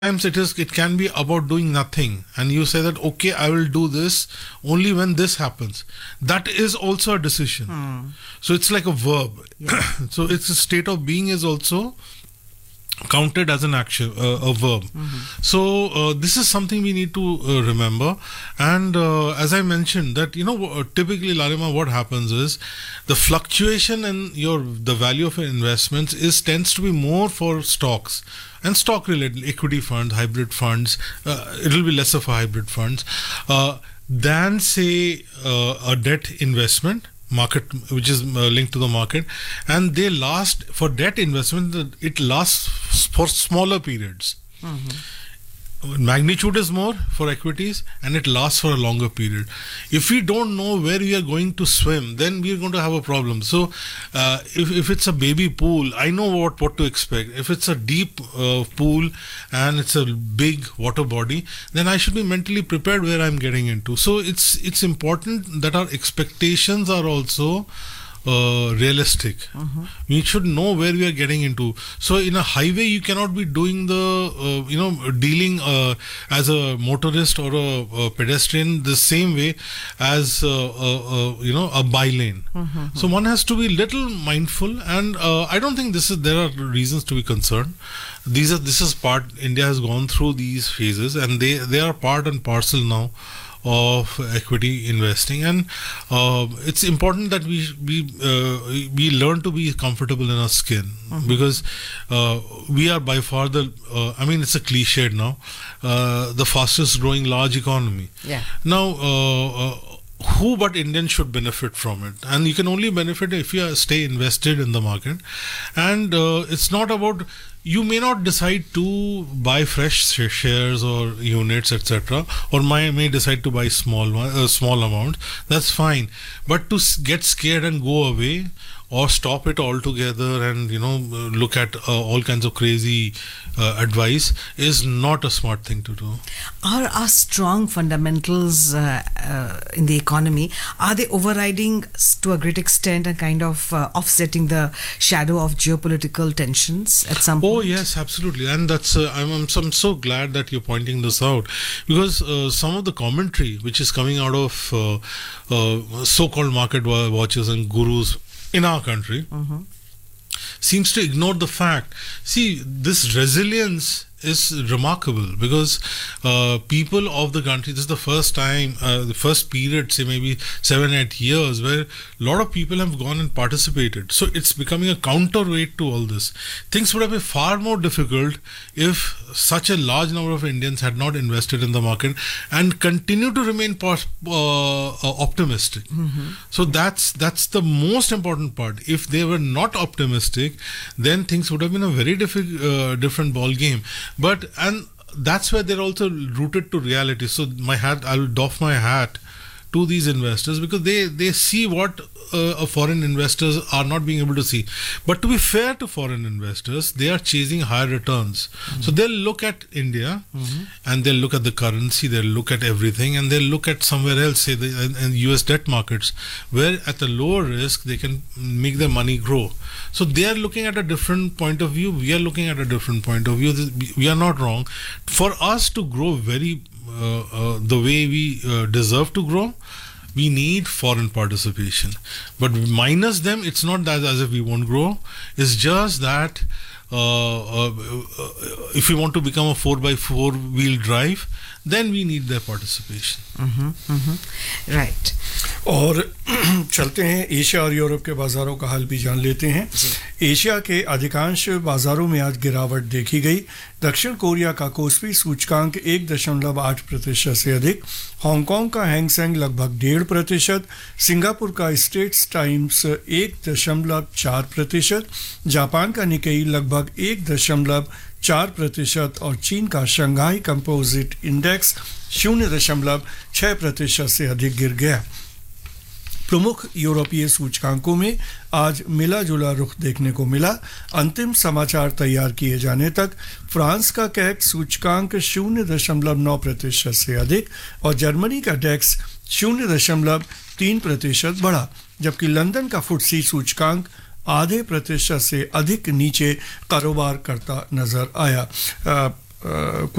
sometimes it can be about doing nothing, and you say that okay, I will do this only when this happens. That is also a decision. So it's like a verb. So it's a state of being is also counted as an action, a verb. So this is something we need to remember. And as I mentioned, that typically, Lalima, what happens is the fluctuation in the value of your investments tends to be more for stocks and stock related equity funds, hybrid funds. It will be lesser for hybrid funds than say a debt investment market, which is linked to the market. And they last for debt investment, it lasts for smaller periods. Magnitude is more for equities, and it lasts for a longer period. If we don't know where we are going to swim, then we are going to have a problem. So if it's a baby pool, I know what to expect. If it's a deep pool and it's a big water body, then I should be mentally prepared where I'm getting into. So it's important that our expectations are also realistic. We should know where we are getting into. So in a highway, you cannot be doing the dealing as a motorist or a pedestrian the same way as a bylane. So one has to be little mindful, and I don't think there are reasons to be concerned. This is part. India has gone through these phases, and they are part and parcel now of equity investing, and it's important that we learn to be comfortable in our skin, because we are by far it's a cliche now, the fastest growing large economy. Now who but Indians should benefit from it, and you can only benefit if you stay invested in the market. And it's not about, you may not decide to buy fresh shares or units, etc., or may decide to buy small amounts. That's fine, but to get scared and go away, or stop it altogether and look at all kinds of crazy advice is not a smart thing to do. Are strong fundamentals in the economy, are they overriding to a great extent and kind of offsetting the shadow of geopolitical tensions at some point? Oh yes, absolutely. And that's I'm so glad that you're pointing this out, because some of the commentary which is coming out of so-called market watchers and gurus in our country seems to ignore the fact. See, this resilience is remarkable, because people of the country, this is the first time, the first period, say maybe 7-8 years, where a lot of people have gone and participated. So it's becoming a counterweight to all this. Things would have been far more difficult if such a large number of Indians had not invested in the market and continue to remain optimistic. So that's the most important part. If they were not optimistic, then things would have been a very different ball game. And that's where they're also rooted to reality. So I'll doff my hat to these investors, because they see what foreign investors are not being able to see. But to be fair to foreign investors, they are chasing higher returns. So they'll look at India and they'll look at the currency, they'll look at everything, and they'll look at somewhere else, say in US debt markets, where at a lower risk they can make their money grow. So they are looking at a different point of view. We are looking at a different point of view. We are not wrong. For us to grow the way we deserve to grow, we need foreign participation. But minus them, it's not that as if we won't grow. It's just that if we want to become a 4x4 wheel drive, then we need their participation. Right. और चलते हैं Asia और Europe के बाज़ारों का हाल भी जान लेते हैं। एशिया के अधिकांश बाज़ारों में आज गिरावट देखी गई। दक्षिण कोरिया का कोस्पी सूचकांक 1.8% से अधिक, हांगकांग का हैंगसेंग लगभग 1.5%, सिंगापुर का स्ट्रेट्स टाइम्स 1.4%, जापान का निकेई लगभग 1.4% और चीन का शंघाई कंपोजिट इंडेक्स 0.6% से अधिक गिर गया। प्रमुख यूरोपीय सूचकांकों में आज मिला जुला रुख देखने को मिला। अंतिम समाचार तैयार किए जाने तक फ्रांस का कैक सूचकांक 0.9% से अधिक और जर्मनी का डेक्स 0.3% बढ़ा, जबकि लंदन का फुटसी सूचकांक 0.5% से अधिक नीचे कारोबार करता नजर आया।